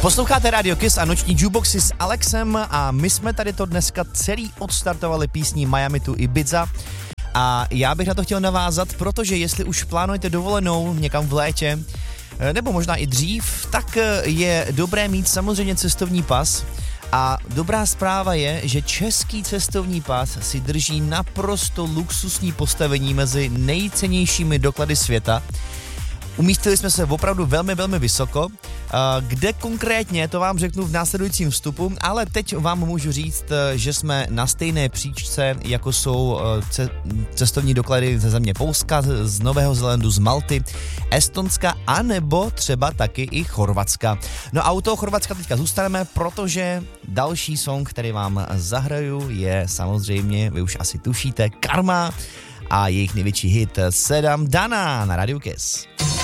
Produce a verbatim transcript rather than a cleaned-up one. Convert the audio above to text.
Posloucháte Radio Kiss a noční jukeboxy s Alexem a my jsme tady to dneska celý odstartovali písní Miami to Ibiza. A já bych na to chtěl navázat, protože jestli už plánujete dovolenou někam v létě, nebo možná i dřív, tak je dobré mít samozřejmě cestovní pas. A dobrá zpráva je, že český cestovní pas si drží naprosto luxusní postavení mezi nejcennějšími doklady světa. Umístili jsme se opravdu velmi, velmi vysoko. Kde konkrétně, to vám řeknu v následujícím vstupu, ale teď vám můžu říct, že jsme na stejné příčce, jako jsou cestovní doklady ze země Polska, z Nového Zélandu, z Malty, Estonska, anebo třeba taky i Chorvatska. No a u toho Chorvatska teďka zůstaneme, protože další song, který vám zahraju, je samozřejmě, vy už asi tušíte, Karma a jejich největší hit Sedam Dana na Radio Kiss.